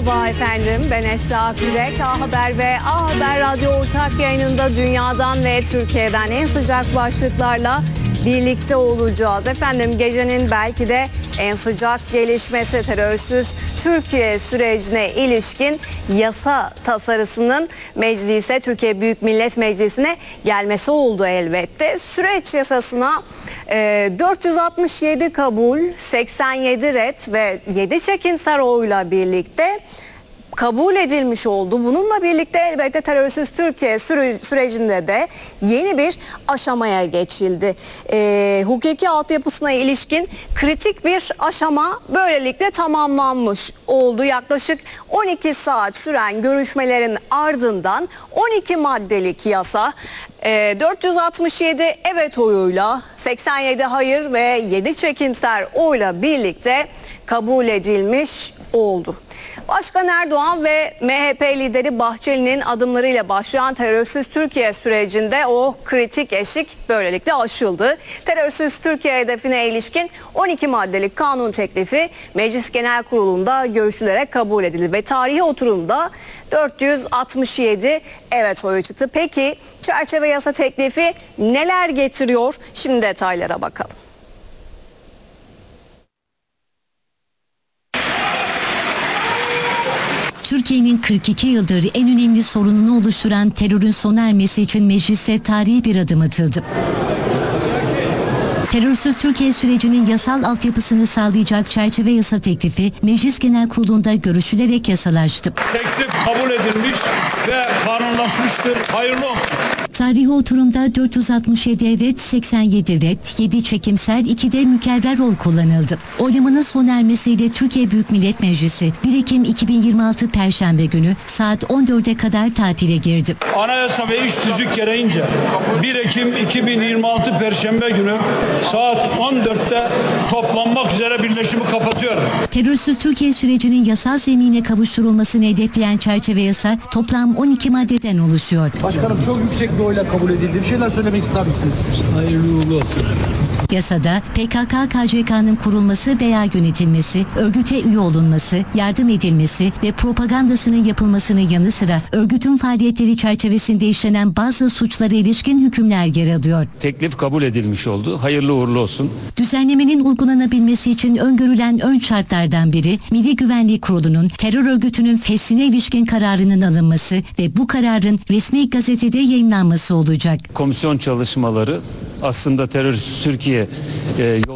Merhaba efendim, ben Esra Kürek. A Haber ve A Haber Radyo ortak yayınında dünyadan ve Türkiye'den en sıcak başlıklarla birlikte olacağız. Efendim gecenin belki de en sıcak gelişmesi terörsüz Türkiye sürecine ilişkin yasa tasarısının meclise, Türkiye Büyük Millet Meclisi'ne gelmesi oldu elbette. Süreç yasasına 467 kabul, 87 ret ve 7 çekimser oyla birlikte kabul edilmiş oldu. Bununla birlikte elbette terörsüz Türkiye sürecinde de yeni bir aşamaya geçildi. Hukuki altyapısına ilişkin kritik bir aşama böylelikle tamamlanmış oldu. Yaklaşık 12 saat süren görüşmelerin ardından 12 maddelik yasa 467 evet oyuyla, 87 hayır ve 7 çekimser oyla birlikte kabul edilmiş oldu. Başkan Erdoğan ve MHP lideri Bahçeli'nin adımlarıyla başlayan terörsüz Türkiye sürecinde o kritik eşik böylelikle aşıldı. Terörsüz Türkiye hedefine ilişkin 12 maddelik kanun teklifi Meclis Genel Kurulu'nda görüşülerek kabul edildi ve tarihi oturumda 467 evet oyu çıktı. Peki çerçeve yasa teklifi neler getiriyor? Şimdi detaylara bakalım. Türkiye'nin 42 yıldır en önemli sorununu oluşturan terörün sona ermesi için mecliste tarihi bir adım atıldı. Terörsüz Türkiye sürecinin yasal altyapısını sağlayacak çerçeve yasa teklifi Meclis Genel Kurulu'nda görüşülerek yasalaştı. Teklif kabul edilmiş ve kanunlaşmıştır. Hayırlı olsun. Tarihi oturumda 467 evet, 87 ret, 7 çekimser, 2 de mükerrer oy kullanıldı. Oylamanın sona ermesiyle Türkiye Büyük Millet Meclisi 1 Ekim 2026 Perşembe günü saat 14'e kadar tatile girdi. Anayasa ve iş tüzük gereğince 1 Ekim 2026 Perşembe günü saat 14'te toplanmak üzere birleşimi kapatıyorum. Terörsüz Türkiye sürecinin yasal zemine kavuşturulmasını hedefleyen çerçeve yasa toplam 12 maddeden oluşuyor. Başkanım çok yüksek bir oyla kabul edildi. Bir şeyler söylemek ister misiniz? Hayırlı uğurlu olsun. Yasada PKK-KCK'nın kurulması veya yönetilmesi, örgüte üye olunması, yardım edilmesi ve propagandasının yapılmasının yanı sıra örgütün faaliyetleri çerçevesinde işlenen bazı suçlara ilişkin hükümler yer alıyor. Teklif kabul edilmiş oldu. Hayırlı uğurlu olsun. Düzenlemenin uygulanabilmesi için öngörülen ön şartlardan biri Milli Güvenlik Kurulu'nun terör örgütünün feshine ilişkin kararının alınması ve bu kararın resmi gazetede yayınlanması olacak. Komisyon çalışmaları aslında terör Türkiye